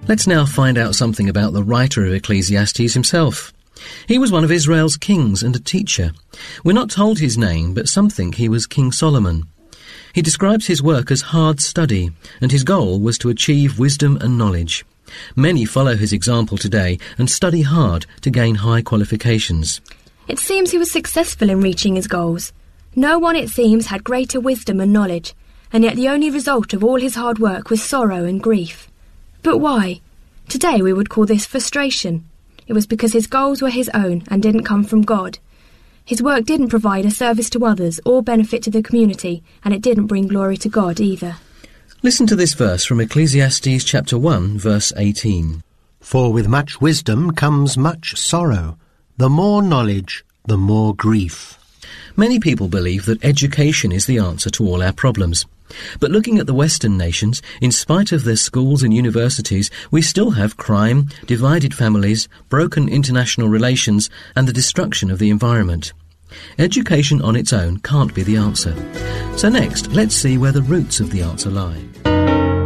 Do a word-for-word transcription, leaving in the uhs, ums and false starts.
Let's now find out something about the writer of Ecclesiastes himself. He was one of Israel's kings and a teacher. We're not told his name, but some think he was King Solomon. He describes his work as hard study, and his goal was to achieve wisdom and knowledge. Many follow his example today and study hard to gain high qualifications. It seems he was successful in reaching his goals. No one, it seems, had greater wisdom and knowledge, and yet the only result of all his hard work was sorrow and grief. But why? Today we would call this frustration. It was because his goals were his own and didn't come from God. His work didn't provide a service to others or benefit to the community, and it didn't bring glory to God either. Listen to this verse from Ecclesiastes chapter one, verse eighteen. For with much wisdom comes much sorrow. The more knowledge, the more grief. Many people believe that education is the answer to all our problems. But looking at the Western nations, in spite of their schools and universities, we still have crime, divided families, broken international relations, and the destruction of the environment. Education on its own can't be the answer. So next, let's see where the roots of the answer lie.